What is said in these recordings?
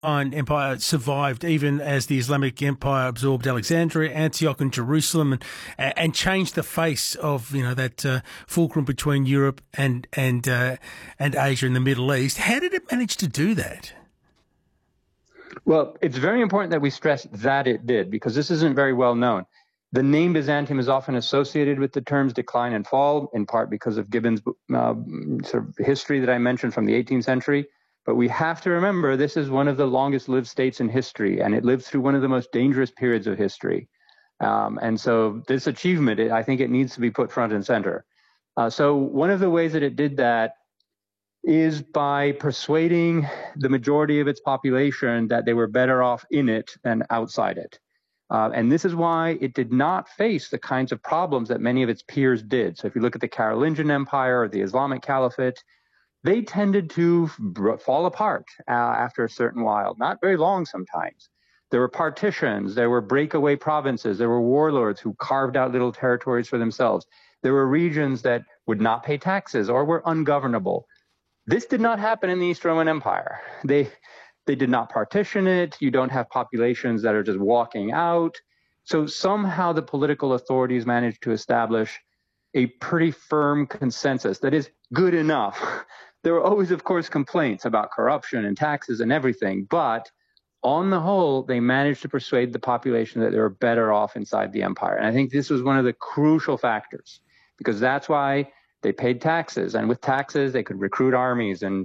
Empire survived even as the Islamic Empire absorbed Alexandria, Antioch, and Jerusalem, and changed the face of that fulcrum between Europe and Asia and the Middle East. How did it manage to do that? Well, it's very important that we stress that it did, because this isn't very well known. The name Byzantium is often associated with the terms decline and fall, in part because of Gibbon's sort of history that I mentioned from the 18th century. But we have to remember this is one of the longest lived states in history, and it lived through one of the most dangerous periods of history. And so this achievement, I think it needs to be put front and center. So one of the ways that it did that is by persuading the majority of its population that they were better off in it than outside it. And this is why it did not face the kinds of problems that many of its peers did. So if you look at the Carolingian Empire or the Islamic Caliphate, they tended to fall apart after a certain while, not very long sometimes. There were partitions, there were breakaway provinces, there were warlords who carved out little territories for themselves. There were regions that would not pay taxes or were ungovernable. This did not happen in the East Roman Empire. They did not partition it. You don't have populations that are just walking out. So somehow the political authorities managed to establish a pretty firm consensus that is good enough. There were always, of course, complaints about corruption and taxes and everything, but on the whole, they managed to persuade the population that they were better off inside the empire. And I think this was one of the crucial factors, because that's why they paid taxes, and with taxes, they could recruit armies and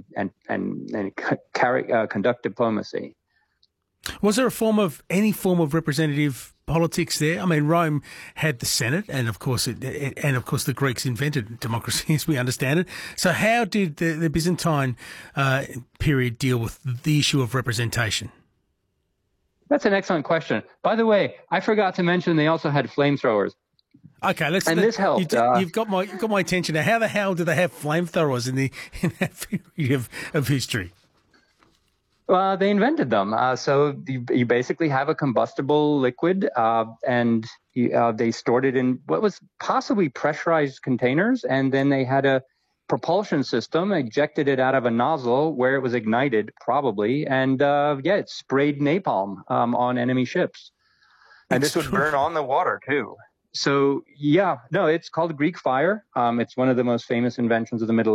conduct diplomacy. Was there any form of representative politics there? I mean, Rome had the Senate, and of course, the Greeks invented democracy, as we understand it. So, how did the Byzantine period deal with the issue of representation? That's an excellent question. By the way, I forgot to mention they also had flamethrowers. Okay, this helped. You've got my attention now. How the hell do they have flamethrowers in that period of history? They invented them. So you basically have a combustible liquid, and they stored it in what was possibly pressurized containers, and then they had a propulsion system, ejected it out of a nozzle where it was ignited, probably, and it sprayed napalm on enemy ships. And this would burn on the water, too. So, it's called Greek fire. It's one of the most famous inventions of the Middle